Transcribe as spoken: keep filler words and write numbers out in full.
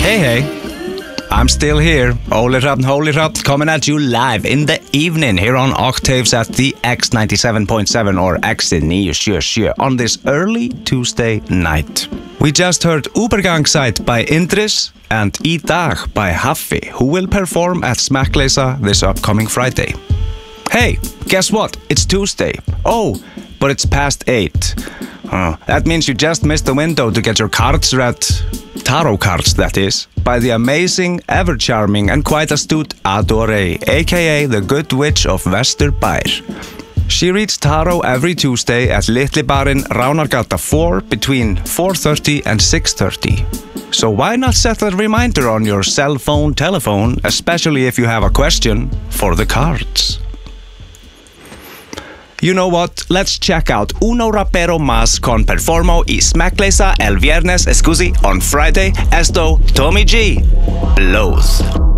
Hey, hey. I'm still here. Holy Hrafn, Holy Hrafn, coming at you live in the evening here on Octaves at the X ninety-seven point seven or X nine seventy-seven on this early Tuesday night. We just heard Ubergangside by Indris and Í dag by Haffi, who will perform at Smekkleysa this upcoming Friday. Hey, guess what? It's Tuesday. Oh, but it's past eight. Uh, that means you just missed the window to get your cards read. Tarot cards, that is, by the amazing, ever-charming and quite astute Adore, aka the Good Witch of Vesturbær. She reads tarot every Tuesday at Litli Barinn, Ránargata four between four thirty and six thirty. So why not set a reminder on your cell phone telephone, especially if you have a question for the cards? You know what? Let's check out Uno Rapero Más con Performo y Smekkleysa el viernes, scusi, on Friday. Esto, Tommy G. Blows.